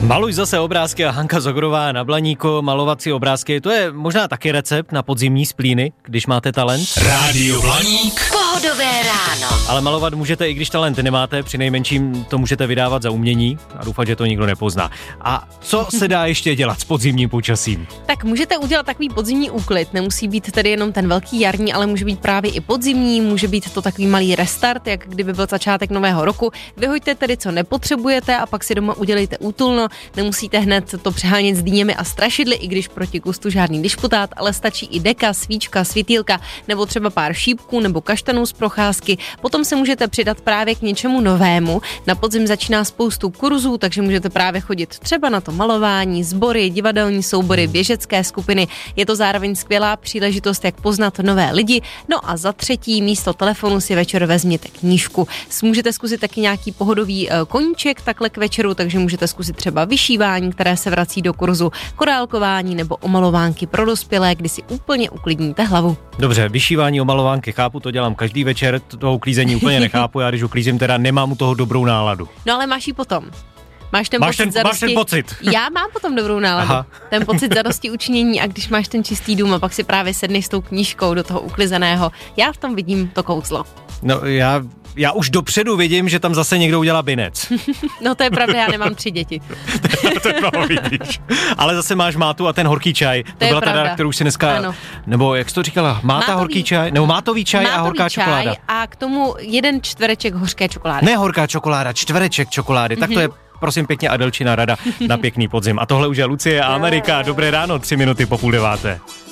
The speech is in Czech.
Maluj zase obrázky a Hanka Zogorová na Blaníko, malovat si obrázky, to je možná taky recept na podzimní splíny, když máte talent. Rádio Blaník. Pohodové ráno. Ale malovat můžete, i když talent nemáte, přinejmenším to můžete vydávat za umění a doufat, že to nikdo nepozná. A co se dá ještě dělat s podzimním počasím? Tak můžete udělat takový podzimní úklid, nemusí být tedy jenom ten velký jarní, ale může být právě i podzimní, může být to takový malý restart, jak kdyby byl začátek nového roku. Vyhoďte tedy, co nepotřebujete a pak si doma udělejte útulno. Nemusíte hned to přehánět s dýněmi a strašidly, i když proti gustu žádný dišputát, ale stačí i deka, svíčka, světýlka nebo třeba pár šípků nebo kaštanů z procházky. Potom se můžete přidat právě k něčemu novému. Na podzim začíná spoustu kurzů, takže můžete právě chodit třeba na to malování, sbory, divadelní soubory, běžecké skupiny. Je to zároveň skvělá příležitost, jak poznat nové lidi. No a za třetí, místo telefonu si večer vezměte knížku. Můžete zkusit taky nějaký pohodový koníček takhle k večeru, takže můžete zkusit třeba vyšívání, které se vrací do kurzu, korálkování nebo omalovánky pro dospělé, kdy si úplně uklidníte hlavu. Dobře, vyšívání, omalovánky chápu, to dělám každý večer, toho uklízení úplně nechápu, já když uklízím, teda nemám u toho dobrou náladu. No ale máš ji potom. Máš ten pocit. Já mám potom dobrou náladu. Aha. Ten pocit zadosti učinění a když máš ten čistý dům a pak si právě sedneš s tou knížkou do toho uklizeného. Já v tom vidím to kouzlo. No já už dopředu vidím, že tam zase někdo udělá binec. No to je pravda, já nemám 3 děti. To vidíš. Ale zase máš mátu a ten horký čaj. To byla ta rada, kterou si dneska, ano. Nebo jak jsi to říkala, horký čaj, nebo mátový čaj a horká čokoláda. A k tomu 1 čtvereček hořké čokolády. Ne horká čokoláda, čtvereček čokolády, tak to je prosím pěkně Adelčina rada na pěkný podzim. A tohle už je Lucie a Amerika. Dobré ráno, 3 minuty po 8:30.